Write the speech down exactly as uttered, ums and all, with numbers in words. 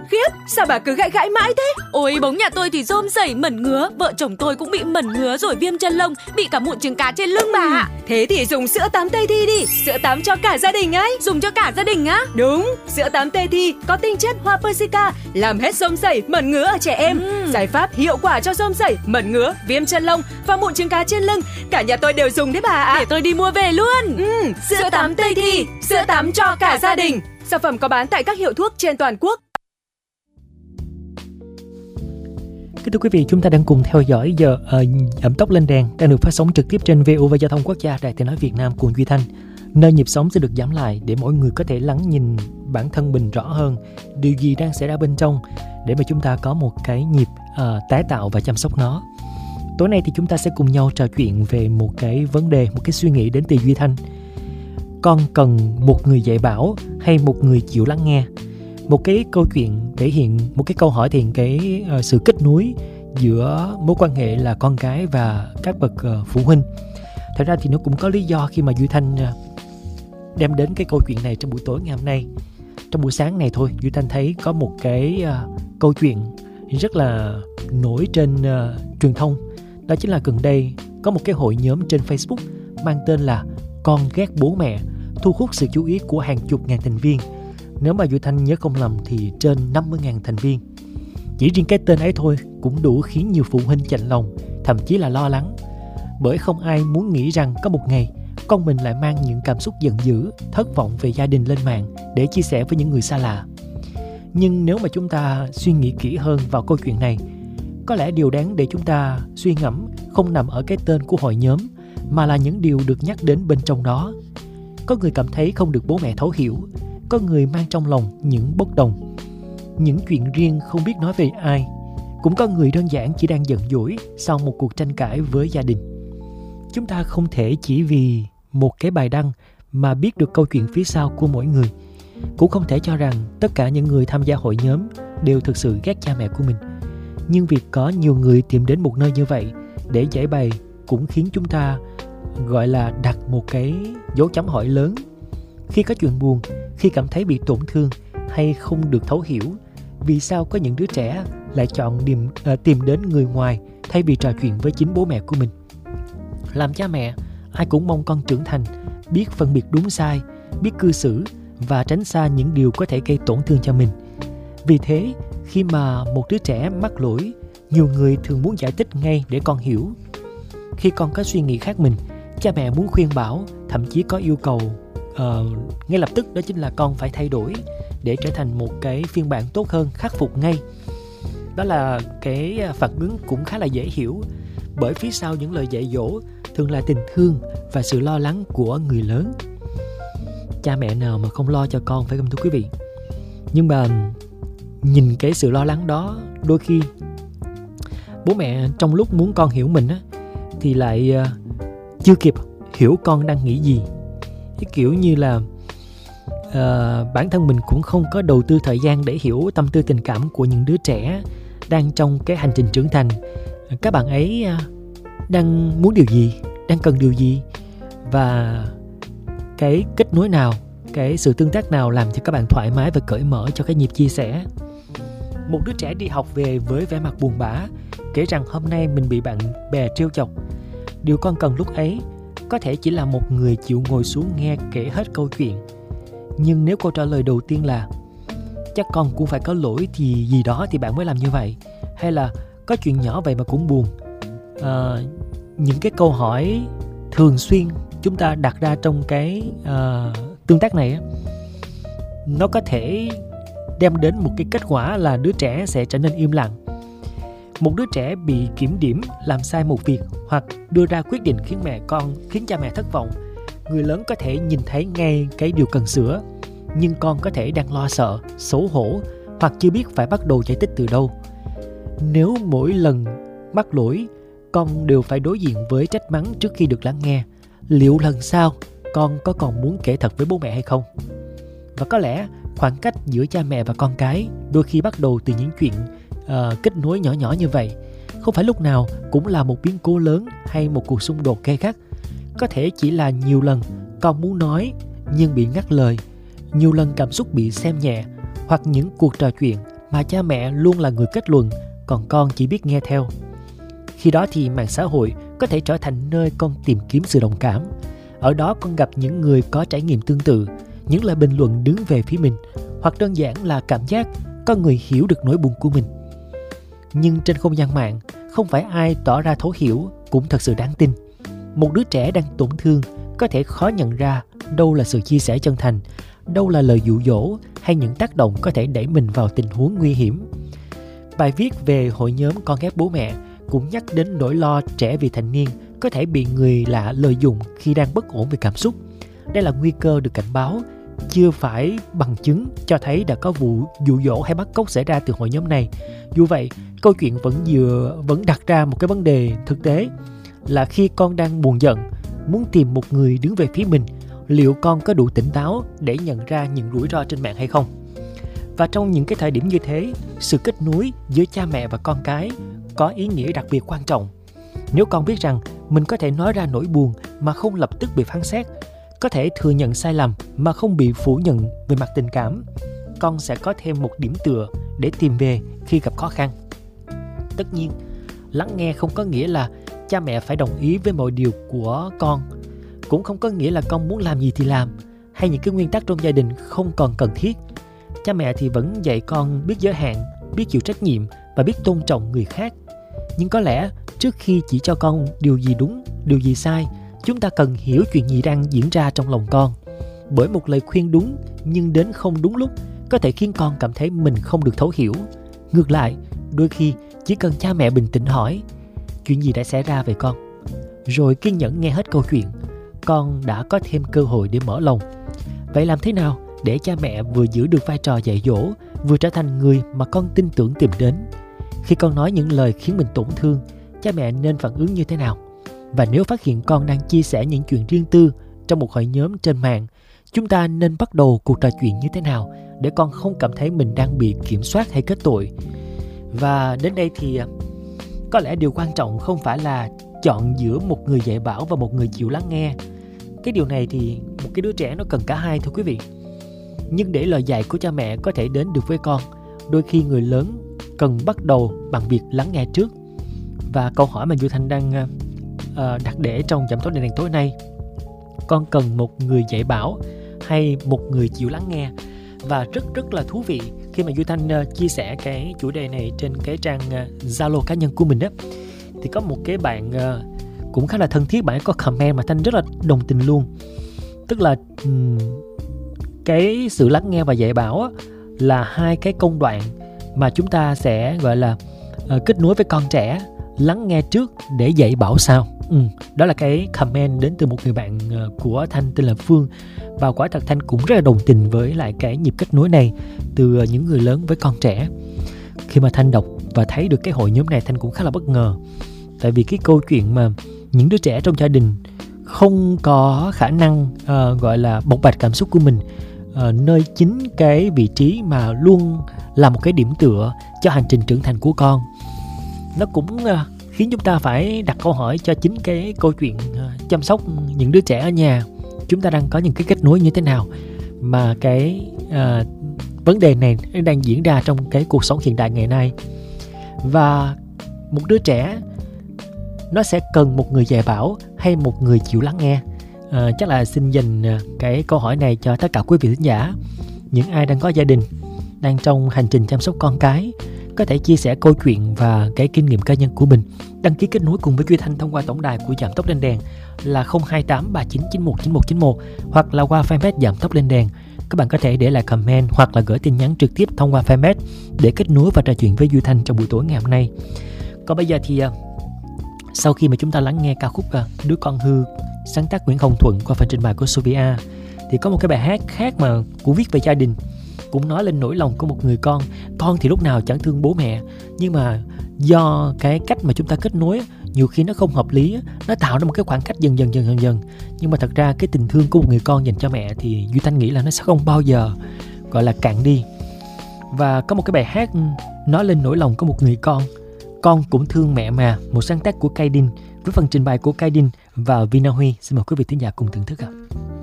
Khiếp, sao bà cứ gãi gãi mãi thế? Ôi, bóng nhà tôi thì rôm rẩy mẩn ngứa. Vợ chồng tôi cũng bị mẩn ngứa rồi viêm chân lông, bị cả mụn trứng cá trên lưng bà ạ. Thế thì dùng sữa tắm Tây Thi đi. Sữa tắm cho cả gia đình ấy. Dùng cho cả gia đình á? Đúng, sữa tắm Tây Thi có tinh chất hoa Persica, làm hết rôm rẩy, mẩn ngứa ở trẻ em. uhm. Giải pháp hiệu quả cho rôm rẩy, mẩn ngứa, viêm chân lông và mụn trứng cá trên lưng. Cả nhà tôi đều dùng đấy bà ạ. Để tôi đi mua về luôn. uhm. Sữa, sữa tắm Tây Thi, sữa tắm cho cả gia đình. Sản phẩm có bán tại các hiệu thuốc trên toàn quốc. Kính thưa quý vị, chúng ta đang cùng theo dõi giờ uh, Ẩm Tốc Lên Đèn đang được phát sóng trực tiếp trên vê o vê Giao thông Quốc gia, Đài Tiếng nói Việt Nam cùng Duy Thanh, nơi nhịp sống sẽ được giảm lại để mỗi người có thể lắng nhìn bản thân mình rõ hơn, điều gì đang xảy ra bên trong, để mà chúng ta có một cái nhịp uh, tái tạo và chăm sóc nó. Tối nay thì chúng ta sẽ cùng nhau trò chuyện về một cái vấn đề, một cái suy nghĩ đến từ Duy Thanh. Con cần một người dạy bảo hay một người chịu lắng nghe? Một cái câu chuyện thể hiện, một cái câu hỏi thể hiện cái uh, sự kết nối giữa mối quan hệ là con cái và các bậc uh, phụ huynh. Thật ra thì nó cũng có lý do khi mà Duy Thanh uh, đem đến cái câu chuyện này trong buổi tối ngày hôm nay. Trong buổi sáng này thôi, Duy Thanh thấy có một cái uh, câu chuyện rất là nổi trên uh, truyền thông. Đó chính là gần đây có một cái hội nhóm trên Facebook mang tên là Con ghét bố mẹ, thu hút sự chú ý của hàng chục ngàn thành viên. Nếu mà Duy Thanh nhớ không lầm thì trên năm mươi nghìn thành viên. Chỉ riêng cái tên ấy thôi cũng đủ khiến nhiều phụ huynh chạnh lòng, thậm chí là lo lắng. Bởi không ai muốn nghĩ rằng có một ngày con mình lại mang những cảm xúc giận dữ, thất vọng về gia đình lên mạng để chia sẻ với những người xa lạ. Nhưng nếu mà chúng ta suy nghĩ kỹ hơn vào câu chuyện này, có lẽ điều đáng để chúng ta suy ngẫm không nằm ở cái tên của hội nhóm, mà là những điều được nhắc đến bên trong đó. Có người cảm thấy không được bố mẹ thấu hiểu, có người mang trong lòng những bất đồng, những chuyện riêng không biết nói về ai. Cũng có người đơn giản chỉ đang giận dỗi sau một cuộc tranh cãi với gia đình. Chúng ta không thể chỉ vì một cái bài đăng mà biết được câu chuyện phía sau của mỗi người. Cũng không thể cho rằng tất cả những người tham gia hội nhóm đều thực sự ghét cha mẹ của mình. Nhưng việc có nhiều người tìm đến một nơi như vậy để giải bày cũng khiến chúng ta gọi là đặt một cái dấu chấm hỏi lớn. Khi có chuyện buồn, khi cảm thấy bị tổn thương hay không được thấu hiểu, vì sao có những đứa trẻ lại chọn tìm, uh, tìm đến người ngoài thay vì trò chuyện với chính bố mẹ của mình? Làm cha mẹ, ai cũng mong con trưởng thành, biết phân biệt đúng sai, biết cư xử và tránh xa những điều có thể gây tổn thương cho mình. Vì thế, khi mà một đứa trẻ mắc lỗi, nhiều người thường muốn giải thích ngay để con hiểu. Khi con có suy nghĩ khác mình, cha mẹ muốn khuyên bảo, thậm chí có yêu cầu uh, ngay lập tức, đó chính là con phải thay đổi để trở thành một cái phiên bản tốt hơn, khắc phục ngay. Đó là cái phản ứng cũng khá là dễ hiểu, bởi phía sau những lời dạy dỗ thường là tình thương và sự lo lắng của người lớn. Cha mẹ nào mà không lo cho con, phải không thưa quý vị? Nhưng mà nhìn cái sự lo lắng đó, đôi khi bố mẹ trong lúc muốn con hiểu mình á, thì lại uh, chưa kịp hiểu con đang nghĩ gì. Cái kiểu như là uh, bản thân mình cũng không có đầu tư thời gian để hiểu tâm tư tình cảm của những đứa trẻ đang trong cái hành trình trưởng thành. Các bạn ấy uh, đang muốn điều gì, đang cần điều gì, và cái kết nối nào, cái sự tương tác nào làm cho các bạn thoải mái và cởi mở cho cái nhịp chia sẻ. Một đứa trẻ đi học về với vẻ mặt buồn bã, kể rằng hôm nay mình bị bạn bè trêu chọc. Điều con cần lúc ấy có thể chỉ là một người chịu ngồi xuống nghe kể hết câu chuyện. Nhưng nếu câu trả lời đầu tiên là chắc con cũng phải có lỗi thì gì đó thì bạn mới làm như vậy, hay là có chuyện nhỏ vậy mà cũng buồn, à, những cái câu hỏi thường xuyên chúng ta đặt ra trong cái uh, tương tác này á, nó có thể đem đến một cái kết quả là đứa trẻ sẽ trở nên im lặng. Một đứa trẻ bị kiểm điểm làm sai một việc hoặc đưa ra quyết định khiến mẹ con khiến cha mẹ thất vọng, người lớn có thể nhìn thấy ngay cái điều cần sửa, nhưng con có thể đang lo sợ, xấu hổ hoặc chưa biết phải bắt đầu giải thích từ đâu. Nếu mỗi lần mắc lỗi con đều phải đối diện với trách mắng trước khi được lắng nghe, liệu lần sau con có còn muốn kể thật với bố mẹ hay không? Và có lẽ khoảng cách giữa cha mẹ và con cái đôi khi bắt đầu từ những chuyện uh, kết nối nhỏ nhỏ như vậy. Không phải lúc nào cũng là một biến cố lớn hay một cuộc xung đột gay gắt. Có thể chỉ là nhiều lần con muốn nói nhưng bị ngắt lời, nhiều lần cảm xúc bị xem nhẹ, hoặc những cuộc trò chuyện mà cha mẹ luôn là người kết luận, còn con chỉ biết nghe theo. Khi đó thì mạng xã hội có thể trở thành nơi con tìm kiếm sự đồng cảm. Ở đó con gặp những người có trải nghiệm tương tự, những lời bình luận đứng về phía mình, hoặc đơn giản là cảm giác có người hiểu được nỗi buồn của mình. Nhưng trên không gian mạng, không phải ai tỏ ra thấu hiểu cũng thật sự đáng tin. Một đứa trẻ đang tổn thương có thể khó nhận ra đâu là sự chia sẻ chân thành, đâu là lời dụ dỗ hay những tác động có thể đẩy mình vào tình huống nguy hiểm. Bài viết về hội nhóm con ghét bố mẹ cũng nhắc đến nỗi lo trẻ vị thành niên có thể bị người lạ lợi dụng khi đang bất ổn về cảm xúc. Đây là nguy cơ được cảnh báo, chưa phải bằng chứng cho thấy đã có vụ dụ dỗ hay bắt cóc xảy ra từ hội nhóm này. Dù vậy, câu chuyện vẫn vừa vẫn đặt ra một cái vấn đề thực tế là khi con đang buồn giận, muốn tìm một người đứng về phía mình, liệu con có đủ tỉnh táo để nhận ra những rủi ro trên mạng hay không? Và trong những cái thời điểm như thế, sự kết nối giữa cha mẹ và con cái có ý nghĩa đặc biệt quan trọng. Nếu con biết rằng mình có thể nói ra nỗi buồn mà không lập tức bị phán xét, có thể thừa nhận sai lầm mà không bị phủ nhận về mặt tình cảm, con sẽ có thêm một điểm tựa để tìm về khi gặp khó khăn. Tất nhiên, lắng nghe không có nghĩa là cha mẹ phải đồng ý với mọi điều của con, cũng không có nghĩa là con muốn làm gì thì làm, hay những cái nguyên tắc trong gia đình không còn cần thiết. Cha mẹ thì vẫn dạy con biết giới hạn, biết chịu trách nhiệm và biết tôn trọng người khác. Nhưng có lẽ trước khi chỉ cho con điều gì đúng, điều gì sai, chúng ta cần hiểu chuyện gì đang diễn ra trong lòng con. Bởi một lời khuyên đúng nhưng đến không đúng lúc có thể khiến con cảm thấy mình không được thấu hiểu. Ngược lại, đôi khi chỉ cần cha mẹ bình tĩnh hỏi chuyện gì đã xảy ra về con, rồi kiên nhẫn nghe hết câu chuyện, con đã có thêm cơ hội để mở lòng. Vậy làm thế nào để cha mẹ vừa giữ được vai trò dạy dỗ, vừa trở thành người mà con tin tưởng tìm đến? Khi con nói những lời khiến mình tổn thương, cha mẹ nên phản ứng như thế nào? Và nếu phát hiện con đang chia sẻ những chuyện riêng tư trong một hội nhóm trên mạng, chúng ta nên bắt đầu cuộc trò chuyện như thế nào để con không cảm thấy mình đang bị kiểm soát hay kết tội? Và đến đây thì có lẽ điều quan trọng không phải là chọn giữa một người dạy bảo và một người chịu lắng nghe. Cái điều này thì một cái đứa trẻ nó cần cả hai thôi quý vị. Nhưng để lời dạy của cha mẹ có thể đến được với con, đôi khi người lớn cần bắt đầu bằng việc lắng nghe trước. Và câu hỏi mà Duy Thanh đang uh, đặt để trong Giảm Tốc Lên Đèn tối nay, con cần một người dạy bảo hay một người chịu lắng nghe? Và rất rất là thú vị khi mà Duy Thanh uh, chia sẻ cái chủ đề này trên cái trang Zalo uh, cá nhân của mình đó, thì có một cái bạn uh, cũng khá là thân thiết, bạn ấy có comment mà Thanh rất là đồng tình luôn. Tức là um, cái sự lắng nghe và dạy bảo á, là hai cái công đoạn mà chúng ta sẽ gọi là uh, kết nối với con trẻ, lắng nghe trước để dạy bảo sau. Ừ, đó là cái comment đến từ một người bạn uh, của Thanh tên là Phương. Và quả thật Thanh cũng rất là đồng tình với lại cái nhịp kết nối này từ uh, những người lớn với con trẻ. Khi mà Thanh đọc và thấy được cái hội nhóm này, Thanh cũng khá là bất ngờ. Tại vì cái câu chuyện mà những đứa trẻ trong gia đình không có khả năng uh, gọi là bộc bạch cảm xúc của mình uh, nơi chính cái vị trí mà luôn là một cái điểm tựa cho hành trình trưởng thành của con, nó cũng uh, khiến chúng ta phải đặt câu hỏi cho chính cái câu chuyện uh, chăm sóc những đứa trẻ ở nhà. Chúng ta đang có những cái kết nối như thế nào mà cái uh, vấn đề này đang diễn ra trong cái cuộc sống hiện đại ngày nay. Và một đứa trẻ nó sẽ cần một người dạy bảo hay một người chịu lắng nghe? À, chắc là xin dành cái câu hỏi này cho tất cả quý vị thính giả, những ai đang có gia đình, đang trong hành trình chăm sóc con cái, có thể chia sẻ câu chuyện và cái kinh nghiệm cá nhân của mình. Đăng ký kết nối cùng với Duy Thanh thông qua tổng đài của Giảm Tốc Lên Đèn là không hai tám ba chín chín một chín một chín một hoặc là qua fanpage Giảm Tốc Lên Đèn. Các bạn có thể để lại comment hoặc là gửi tin nhắn trực tiếp thông qua fanpage để kết nối và trò chuyện với Duy Thanh trong buổi tối ngày hôm nay. Còn bây giờ thì sau khi mà chúng ta lắng nghe ca khúc Đứa Con Hư sáng tác Nguyễn Hồng Thuận qua phần trình bày của Sophia, thì có một cái bài hát khác mà cũng viết về gia đình, cũng nói lên nỗi lòng của một người con. Con thì lúc nào chẳng thương bố mẹ, nhưng mà do cái cách mà chúng ta kết nối nhiều khi nó không hợp lý, nó tạo ra một cái khoảng cách dần dần dần dần dần. Nhưng mà thật ra cái tình thương của một người con dành cho mẹ thì Duy Thanh nghĩ là nó sẽ không bao giờ gọi là cạn đi. Và có một cái bài hát nói lên nỗi lòng của một người con, Con Cũng Thương Mẹ Mà, một sáng tác của Kaidin với phần trình bày của Kaidin và Vina Huy. Xin mời quý vị thính giả cùng thưởng thức ạ.